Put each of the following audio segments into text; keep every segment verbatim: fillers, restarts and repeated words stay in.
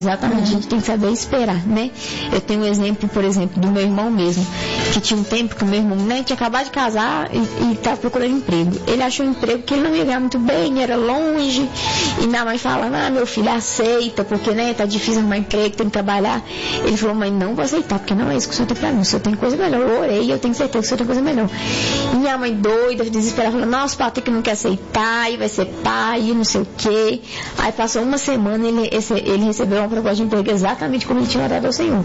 Exatamente, a gente tem que saber esperar, né? Eu tenho um exemplo, por exemplo, do meu irmão mesmo, que tinha um tempo que o meu irmão, né, tinha acabado de casar e estava procurando emprego. Ele achou um emprego que ele não ia ganhar muito bem, era longe, e minha mãe falando, ah, meu filho, aceita, porque, né, tá difícil arrumar emprego, tem que trabalhar. Ele falou, mãe, não vou aceitar, porque não é isso que o senhor tem pra mim, o senhor tem coisa melhor. Eu orei, eu tenho certeza que o senhor tem coisa melhor. E minha mãe doida, desesperada, falou, nossa, o Patrick não quer aceitar, e vai ser pai, e não sei o quê. Aí passou uma semana, ele, esse, ele recebeu uma proposta de emprego exatamente como ele tinha orado ao Senhor.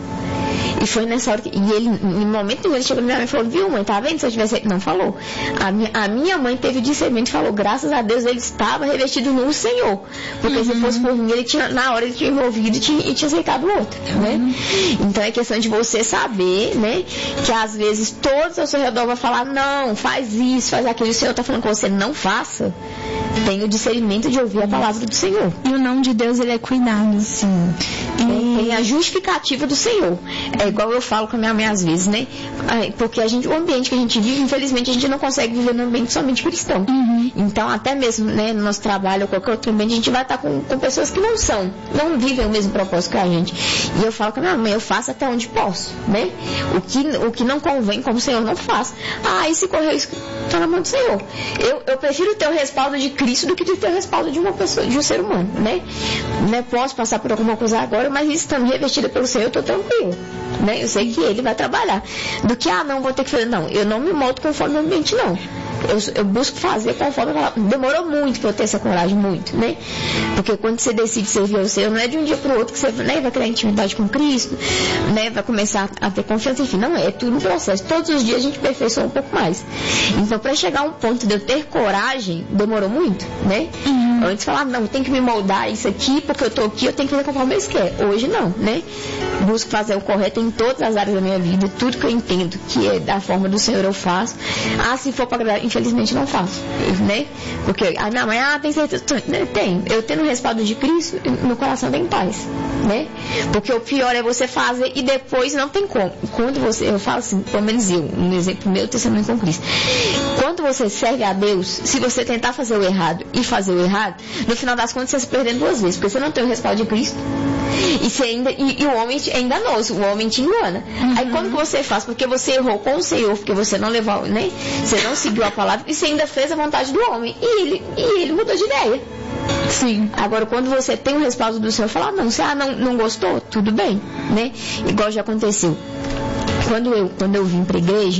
E foi nessa hora que... E ele, no momento que ele chegou na minha mãe e falou, viu, mãe, tá vendo? Se eu tivesse... Não, falou. A minha, a minha mãe teve o discernimento e falou, graças a Deus, ele estava revestido no Senhor. Porque uhum. se fosse por mim, ele tinha, na hora ele tinha envolvido e tinha, e tinha aceitado o outro, uhum. né? Então é questão de você saber, né? Que às vezes todos ao seu redor vão falar, não, faz isso, faz aquilo. E o Senhor está falando com você, não faça. Tem o discernimento de ouvir a palavra do Senhor. E o nome de Deus, ele é cuidado. Sim. E... Tem a justificativa do Senhor. É igual eu falo com a minha mãe às vezes, né? Porque a gente, o ambiente que a gente vive, infelizmente, a gente não consegue viver num ambiente somente cristão. Uhum. Então, até mesmo, né, no nosso trabalho ou qualquer outro ambiente, a gente vai estar com, com pessoas que não são, não vivem o mesmo propósito que a gente. E eu falo com a minha mãe, eu faço até onde posso, né? O que, o que não convém, como o Senhor não faz. Ah, e se correr isso, está na mão do Senhor. Eu, eu prefiro ter o respaldo de Cristo do que ter o respaldo de uma pessoa, de um ser humano, né? né? Posso passar por alguma coisa agora, mas estando revestida pelo Senhor, eu estou tranquilo, né? Eu sei que Ele vai trabalhar. Do que, ah, não, vou ter que fazer, não, eu não me moldo conforme o ambiente, não. Eu, eu busco fazer conforme ela... Demorou muito para eu ter essa coragem, muito, né? Porque quando você decide servir ao Senhor, não é de um dia para o outro que você, né, vai criar intimidade com Cristo, né, vai começar a ter confiança, enfim, não é, é tudo um processo. Todos os dias a gente aperfeiçoa um pouco mais. Então, para chegar a um ponto de eu ter coragem, demorou muito, né? Uhum. Antes falava, não, tem que me moldar isso aqui, porque eu tô aqui, eu tenho que fazer conforme eles querem. Hoje não, né? Busco fazer o correto em todas as áreas da minha vida, tudo que eu entendo que é da forma do Senhor eu faço. Ah, se for para agradar, infelizmente não faço, né? Porque a minha mãe, ah, tem certeza? Tem. Eu tendo o respaldo de Cristo, meu coração tem paz, né? Porque o pior é você fazer e depois não tem como. Quando você, eu falo assim, pelo menos eu, um exemplo meu, testemunho com Cristo. Quando você serve a Deus, se você tentar fazer o errado e fazer o errado, no final das contas você se perdendo duas vezes, porque você não tem o respaldo de Cristo. E, você ainda, e, e o homem é enganoso, o homem te engana. Uhum. Aí quando que você faz? Porque você errou com o Senhor, porque você não levou, né? Você não seguiu a palavra e você ainda fez a vontade do homem. E ele, e ele mudou de ideia. Sim. Agora, quando você tem o respaldo do Senhor, falar, não, você ah, não, não gostou, tudo bem, né? Igual já aconteceu. Quando eu, quando eu vim para a igreja,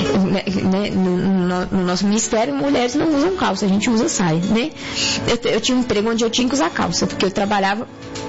né, no, no, no nosso ministério, mulheres não usam calça, a gente usa saia, né? Eu, eu tinha um emprego onde eu tinha que usar calça, porque eu trabalhava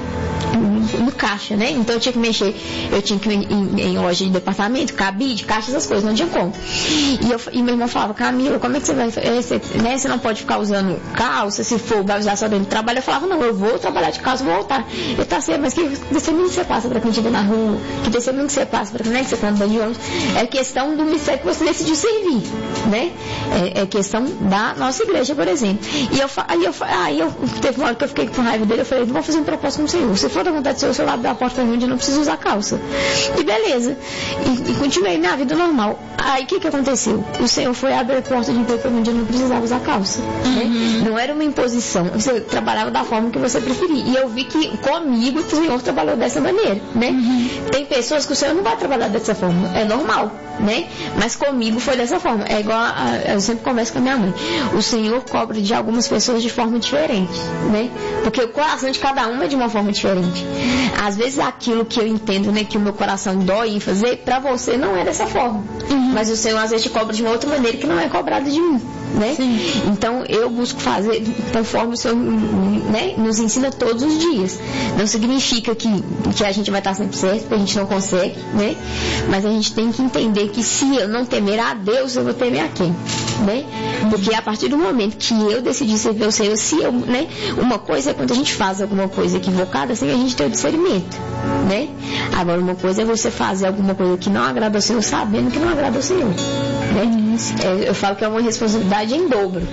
no caixa, né? Então eu tinha que mexer, eu tinha que ir em, em loja de departamento, cabide, caixa, essas coisas, não tinha como. E, eu, e meu irmão falava, Camila, como é que você vai, é, você, né? Você não pode ficar usando calça, se for, vai usar só dentro do trabalho. Eu falava, não, eu vou trabalhar de calça, vou voltar. Eu tá certo, mas que testemunho que você passa para quem estiver na rua? Que testemunho que você passa para quem, né, que você está andando de ônibus? É questão do ministério que você decidiu servir, né? É, é questão da nossa igreja, por exemplo. E eu, aí eu, aí eu, teve uma hora que eu fiquei com raiva dele, eu falei, vou fazer um propósito com o Senhor. Se for da vontade do Senhor, o Senhor abre a porta pra mim onde eu não preciso usar calça. E beleza. E, e continuei minha vida normal. Aí o que que aconteceu? O Senhor foi abrir a porta de emprego pra mim onde eu não precisava usar calça. Uhum. Né? Não era uma imposição. Você trabalhava da forma que você preferia. E eu vi que comigo o Senhor trabalhou dessa maneira, né? Uhum. Tem pessoas que o Senhor não vai trabalhar dessa forma. É normal, né? Mas comigo foi dessa forma. É igual a, a, eu sempre converso com a minha mãe. O Senhor cobra de algumas pessoas de forma diferente, né? Porque o coração de cada uma é de uma forma diferente. Às vezes aquilo que eu entendo, né, que o meu coração dói em fazer, pra você não é dessa forma. Uhum. Mas o Senhor às vezes te cobra de uma outra maneira que não é cobrada de mim, né? Sim. Então eu busco fazer conforme o Senhor, né, nos ensina todos os dias. Não significa que, que a gente vai estar sempre certo, porque a gente não consegue, né? Mas a gente tem que entender que se eu não temer a Deus, eu vou temer a quem? Né? Porque a partir do momento que eu decidi servir o Senhor, se eu, né, uma coisa é quando a gente faz alguma coisa equivocada, sem a gente ter o discernimento, né? Agora, uma coisa é você fazer alguma coisa que não agrada ao Senhor, sabendo que não agrada ao Senhor, né? É, eu falo que é uma responsabilidade em dobro,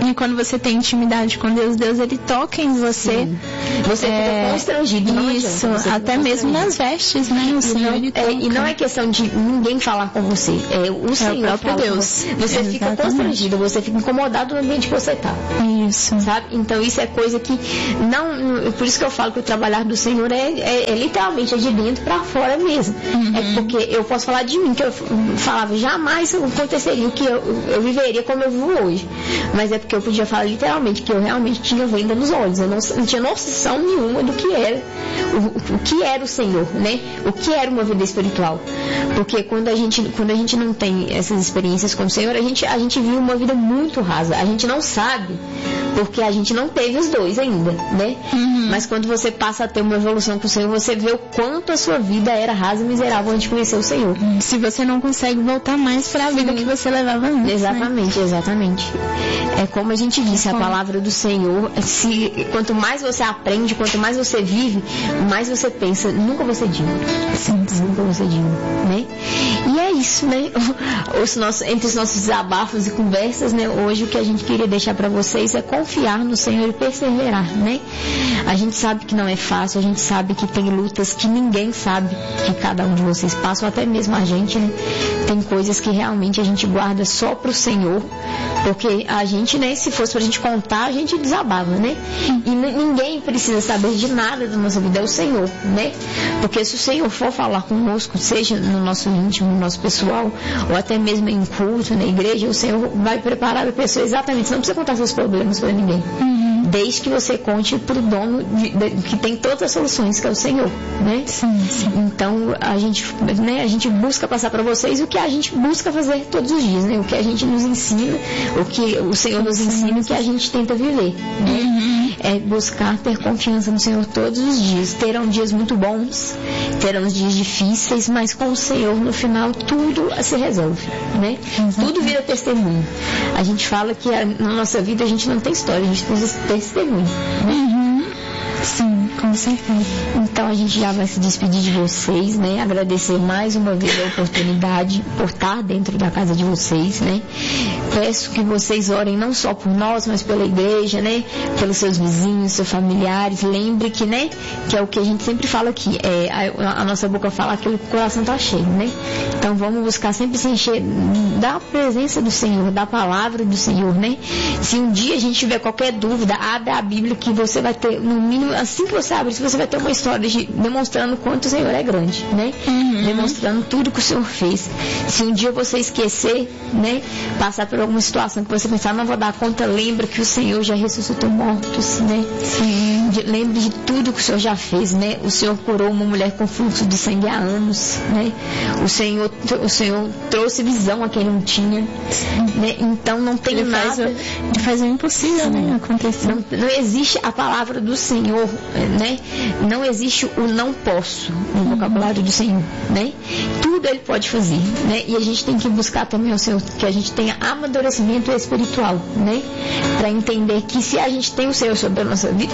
E quando você tem intimidade com Deus, Deus ele toca em você. Sim. Você é, fica constrangido, não isso, adianta, até mesmo nas vestes, né? O e, Senhor, não, ele é, e não é questão de ninguém falar com você, é o é Senhor o próprio Deus. Você, você fica constrangido, você fica incomodado no ambiente que você está. Isso. Sabe? Então isso é coisa que não, por isso que eu falo que o trabalhar do Senhor é, é, é literalmente é de dentro para fora mesmo. Uhum. É porque eu posso falar de mim, que eu falava jamais aconteceria o que eu, eu viveria como eu vivo hoje. Mas é porque eu podia falar literalmente que eu realmente tinha venda nos olhos. Eu não, não tinha noção nenhuma do que era o, o que era o Senhor, né? O que era uma vida espiritual. Porque quando a gente, quando a gente não tem essas experiências com o Senhor, a gente, a gente vive uma vida muito rasa. A gente não sabe, porque a gente não teve os dois ainda, né? Uhum. Mas quando você passa a ter uma evolução com o Senhor, você vê o quanto a sua vida era rasa e miserável antes de conhecer o Senhor. Se você não consegue voltar mais para a vida que você levava antes. Exatamente, né? exatamente. É como a gente disse, a palavra do Senhor, se, quanto mais você aprende, quanto mais você vive, mais você pensa, nunca vou ser digno. Sim, nunca vou ser digno, né? E é isso, né? Os nossos, entre os nossos desabafos e conversas, né? Hoje o que a gente queria deixar para vocês é confiar no Senhor e perseverar, né? A gente sabe que não é fácil, a gente sabe que tem lutas que ninguém sabe que cada um de vocês passa, ou até mesmo a gente, né? Tem coisas que realmente a gente guarda só pro Senhor, porque a gente, né, se fosse pra gente contar, a gente desabava, né? E ninguém precisa saber de nada da nossa vida, é o Senhor, né? Porque se o Senhor for falar conosco, seja no nosso íntimo, no nosso pessoal, ou até mesmo em culto, na igreja, o Senhor vai preparar a pessoa exatamente, você não precisa contar seus problemas para ninguém. Uhum. Desde que você conte pro dono de, de, que tem todas as soluções, que é o Senhor, né? Sim, sim. Então, a gente, né, a gente busca passar para vocês o que a gente busca fazer todos os dias, né? O que a gente nos ensina, o que o Senhor nos ensina, o que a gente tenta viver, né? Uhum. É buscar ter confiança no Senhor todos os dias. Terão dias muito bons, terão dias difíceis, mas com o Senhor, no final, tudo se resolve, né? Uhum. Tudo vira testemunho. A gente fala que a, na nossa vida a gente não tem história, a gente tem testemunho, né? Uhum. Sim, com certeza. Então a gente já vai se despedir de vocês, né? Agradecer mais uma vez a oportunidade por estar dentro da casa de vocês, né? Peço que vocês orem não só por nós, mas pela igreja, né? Pelos seus vizinhos, seus familiares. Lembre que, né? Que é o que a gente sempre fala aqui. É, a, a nossa boca fala aquilo que o coração está cheio, né? Então vamos buscar sempre se encher da presença do Senhor, da palavra do Senhor, né? Se um dia a gente tiver qualquer dúvida, abre a Bíblia que você vai ter, no mínimo, assim que você abre, você vai ter uma história de, demonstrando quanto o Senhor é grande, né? Uhum. Demonstrando tudo que o Senhor fez. Se um dia você esquecer, né? Passar por alguma situação que você pensar, não vou dar conta, lembra que o Senhor já ressuscitou mortos, né? Sim. De, lembre de tudo que o Senhor já fez, né? O Senhor curou uma mulher com fluxo de sangue há anos, né? O Senhor, o Senhor trouxe visão a quem não tinha, né? Então não tem ele nada. Faz o, ele faz o impossível, né? Acontecer. Não, não existe a palavra do Senhor, né? Não existe o não posso no uhum. vocabulário do Senhor, né? Tudo Ele pode fazer, né? E a gente tem que buscar também o Senhor, que a gente tenha amadurecimento espiritual, né? Para entender que se a gente tem o Senhor sobre a nossa vida,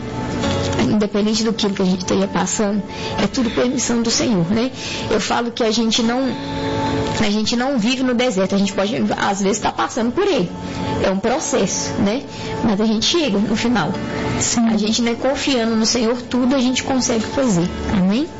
independente do que a gente esteja passando, é tudo permissão do Senhor, né? Eu falo que a gente não a gente não vive no deserto, a gente pode às vezes estar passando por ele, é um processo, né? Mas a gente chega no final. Sim. A gente, né, confiando no Senhor, tudo a gente consegue fazer, amém?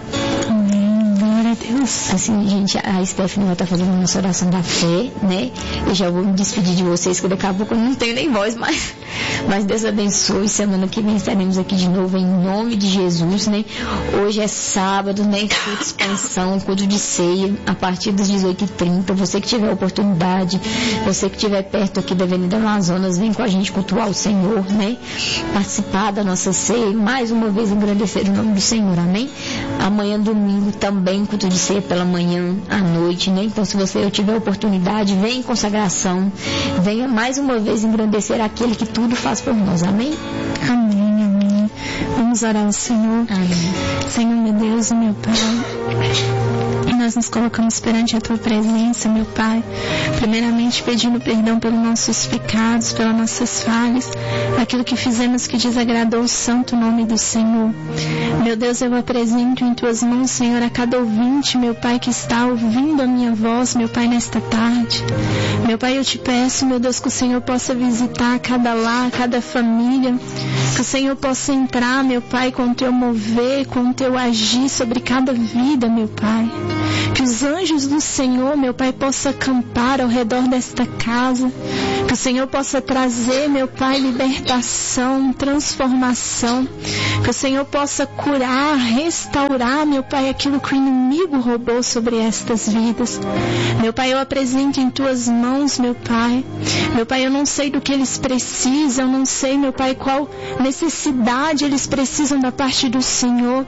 Deus. Assim, gente, a Stephanie vai estar fazendo a nossa oração da fé, né? Eu já vou me despedir de vocês, que daqui a pouco eu não tenho nem voz, mas, mas Deus abençoe. Semana que vem estaremos aqui de novo, em nome de Jesus, né? Hoje é sábado, né? Culto de expansão, culto de ceia, a partir das dezoito e trinta. Você que tiver oportunidade, você que estiver perto aqui da Avenida Amazonas, vem com a gente cultuar o Senhor, né? Participar da nossa ceia, mais uma vez engrandecer o nome do Senhor, amém? Amanhã, domingo, também culto de ceia pela manhã, à noite, né? Então, se você tiver oportunidade, venha em consagração, venha mais uma vez engrandecer aquele que tudo faz por nós, amém? Amém, amém. Vamos orar ao Senhor. Amém. Senhor, meu Deus e meu Pai, nós nos colocamos perante a Tua presença, meu Pai, primeiramente pedindo perdão pelos nossos pecados, pelas nossas falhas, aquilo que fizemos que desagradou o santo nome do Senhor. Meu Deus, eu apresento em Tuas mãos, Senhor, a cada ouvinte, meu Pai, que está ouvindo a minha voz, meu Pai, nesta tarde. Meu Pai, eu te peço, meu Deus, que o Senhor possa visitar cada lar, cada família, que o Senhor possa entrar, meu Pai, com o Teu mover, com o Teu agir sobre cada vida, meu Pai. Que os anjos do Senhor, meu Pai, possam acampar ao redor desta casa. Que o Senhor possa trazer, meu Pai, libertação, transformação. Que o Senhor possa curar, restaurar, meu Pai, aquilo que o inimigo roubou sobre estas vidas. Meu Pai, eu apresento em Tuas mãos, meu Pai. Meu Pai, eu não sei do que eles precisam, eu não sei, meu Pai, qual necessidade eles precisam da parte do Senhor.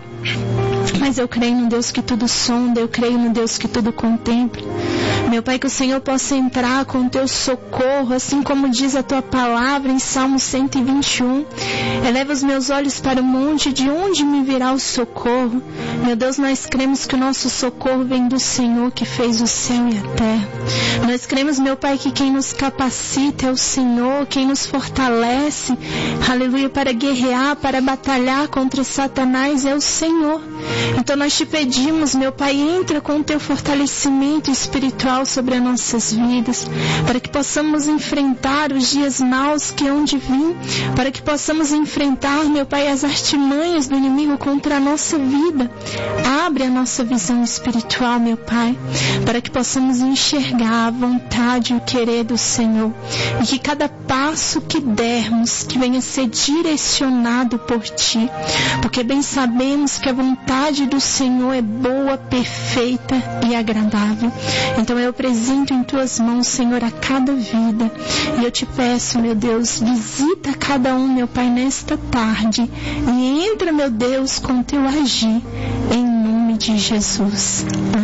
Mas eu creio no Deus que tudo sonda, eu creio no Deus que tudo contempla. Meu Pai, que o Senhor possa entrar com o Teu socorro, assim como diz a Tua palavra em Salmo cento e vinte e um. Eleva os meus olhos para o monte, de onde me virá o socorro? Meu Deus, nós cremos que o nosso socorro vem do Senhor que fez o céu e a terra. Nós cremos, meu Pai, que quem nos capacita é o Senhor, quem nos fortalece, aleluia, para guerrear, para batalhar contra Satanás é o Senhor. Então nós te pedimos, meu Pai, entra com o Teu fortalecimento espiritual sobre as nossas vidas, para que possamos enfrentar os dias maus que hão de vir, para que possamos enfrentar, meu Pai, as artimanhas do inimigo contra a nossa vida. Abre a nossa visão espiritual, meu Pai, para que possamos enxergar a vontade e o querer do Senhor, e que cada passo que dermos, que venha ser direcionado por Ti, porque bem sabemos que a vontade do Senhor é boa, perfeita e agradável. Então eu apresento em Tuas mãos, Senhor, a cada vida, e eu te peço, meu Deus, visita cada um, meu Pai, nesta tarde, e entra, meu Deus, com o Teu agir, em nome de Jesus.